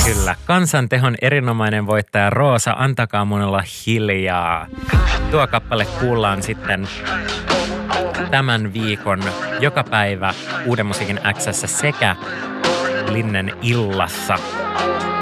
Kyllä, kansantehon erinomainen voittaja Roosa, Antakaa mun olla hiljaa. Tuo kappale kuullaan sitten tämän viikon joka päivä Uuden musiikin X:ssä sekä Linnen illassa.